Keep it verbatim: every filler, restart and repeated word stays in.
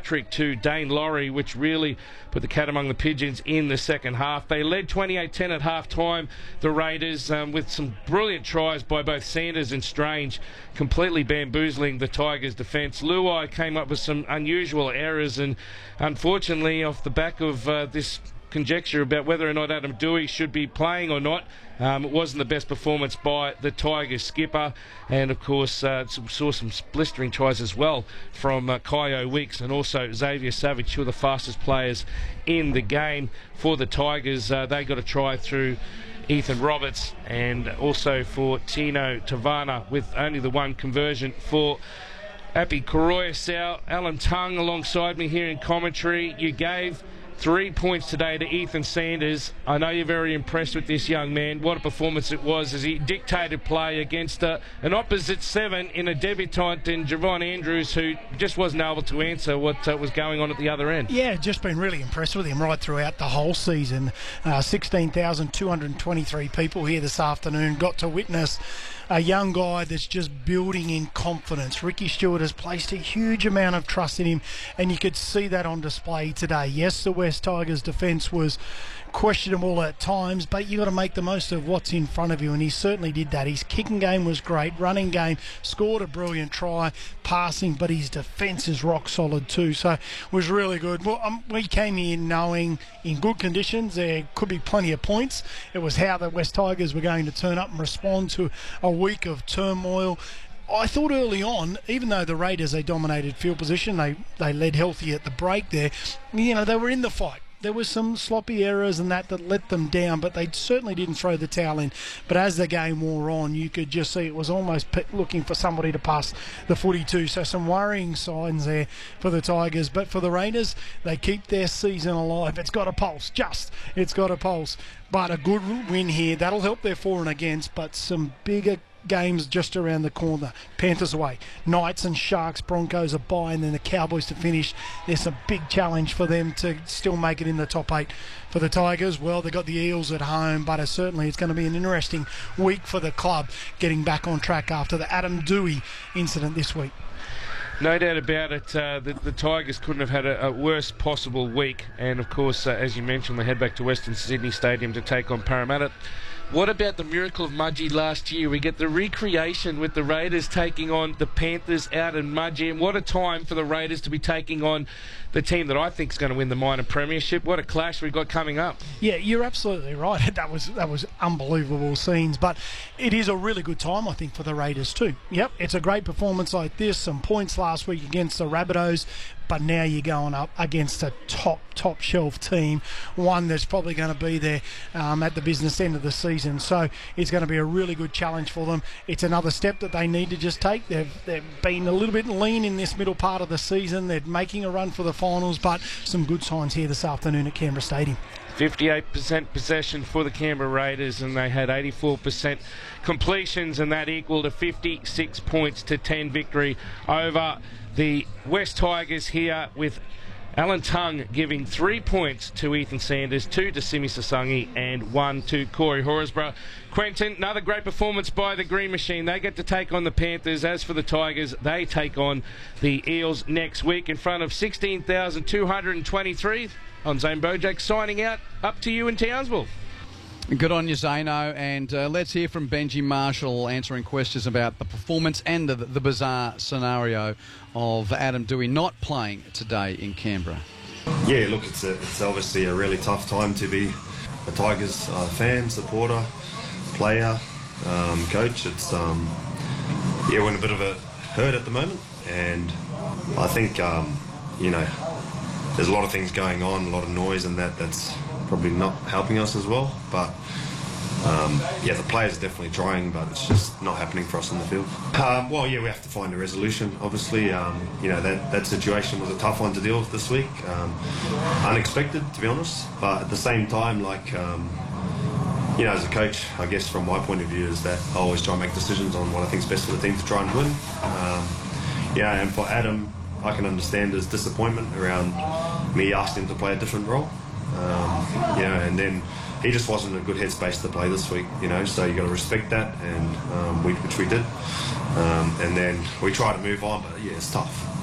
hat-trick to Dane Laurie, which really put the cat among the pigeons in the second half. They led twenty-eight ten at half-time, the Raiders, um, with some brilliant tries by both Sanders and Strange, completely bamboozling the Tigers' defence. Luai came up with some unusual errors, and unfortunately, off the back of uh, this conjecture about whether or not Adam Doueihi should be playing or not, Um, it wasn't the best performance by the Tigers skipper, and of course uh, saw some blistering tries as well from uh, Kaio Weeks and also Xavier Savage, two of the fastest players in the game for the Tigers. Uh, they got a try through Ethan Roberts, and also for Tino Tavana with only the one conversion for Api Koroyasau. Alan Tung alongside me here in commentary. You gave three points today to Ethan Sanders. I know you're very impressed with this young man. What a performance it was as he dictated play against uh, an opposite seven in a debutant in Javon Andrews, who just wasn't able to answer what uh, was going on at the other end. Yeah, just been really impressed with him right throughout the whole season. Uh, sixteen thousand two hundred twenty-three people here this afternoon got to witness a young guy that's just building in confidence. Ricky Stewart has placed a huge amount of trust in him, and you could see that on display today. Yes, the West Tigers defence was questionable at times, but you got to make the most of what's in front of you, and he certainly did that. His kicking game was great, running game, scored a brilliant try, passing, but his defence is rock solid too, so it was really good. Well, um, we came in knowing in good conditions there could be plenty of points. It was how the West Tigers were going to turn up and respond to a week of turmoil. I thought early on, even though the Raiders, they dominated field position, they, they led healthy at the break there, you know, they were in the fight. There was some sloppy errors and that that let them down, but they certainly didn't throw the towel in. But as the game wore on, you could just see it was almost looking for somebody to pass the footy to. So some worrying signs there for the Tigers. But for the Raiders, they keep their season alive. It's got a pulse, just. It's got a pulse. But a good win here. That'll help their for and against, but some bigger games just around the corner. Panthers away, Knights and Sharks, Broncos a bye, and then the Cowboys to finish. There's a big challenge for them to still make it in the top eight. For the Tigers, well, they've got the Eels at home, but uh, certainly it's going to be an interesting week for the club getting back on track after the Adam Doueihi incident this week. No doubt about it. Uh, the, the Tigers couldn't have had a, a worse possible week, and of course, uh, as you mentioned, they head back to Western Sydney Stadium to take on Parramatta. What about the miracle of Mudgee last year? We get the recreation with the Raiders taking on the Panthers out in Mudgee, and what a time for the Raiders to be taking on the team that I think is going to win the minor premiership. What a clash we've got coming up. Yeah, you're absolutely right. That was that was unbelievable scenes, but it is a really good time, I think, for the Raiders too. Yep, it's a great performance like this. Some points last week against the Rabbitohs, but now you're going up against a top, top shelf team, one that's probably going to be there um, at the business end of the season. So it's going to be a really good challenge for them. It's another step that they need to just take. They've, they've been a little bit lean in this middle part of the season. They're making a run for the finals, but some good signs here this afternoon at Canberra Stadium. fifty-eight percent possession for the Canberra Raiders, and they had eighty-four percent completions, and that equaled a fifty-six points to ten victory over the West Tigers here, with Alan Tung giving three points to Ethan Sanders, two to Simi Sasangi, and one to Corey Horsburgh. Quentin, another great performance by the Green Machine. They get to take on the Panthers. As for the Tigers, they take on the Eels next week in front of sixteen thousand two hundred twenty-three. On Zane Bojack signing out. Up to you in Townsville. Good on you, Zano, and uh, let's hear from Benji Marshall answering questions about the performance and the, the bizarre scenario of Adam Doueihi not playing today in Canberra. Yeah, look, it's, a, it's obviously a really tough time to be a Tigers uh, fan, supporter, player, um, coach. It's um, yeah, we're in a bit of a hurt at the moment, and I think um, you know there's a lot of things going on, a lot of noise, and that that's probably not helping us as well. But um, yeah, the players are definitely trying, but it's just not happening for us on the field. Um, well, yeah, we have to find a resolution. Obviously, um, you know that that situation was a tough one to deal with this week, um, unexpected to be honest. But at the same time, like um, you know, as a coach, I guess from my point of view is that I always try and make decisions on what I think is best for the team to try and win. Um, yeah, and for Adam, I can understand his disappointment around me asking him to play a different role. Um, you know, and then he just wasn't in a good headspace to play this week, you know, so you got to respect that, and um, we, which we did. Um, and then we try to move on, but yeah, it's tough.